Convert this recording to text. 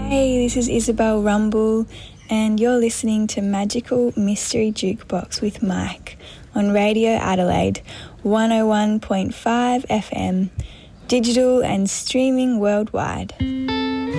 Hey, this is Isabel Rumble, and you're listening to Magical Mystery Jukebox with Mike on Radio Adelaide 101.5 FM, digital and streaming worldwide.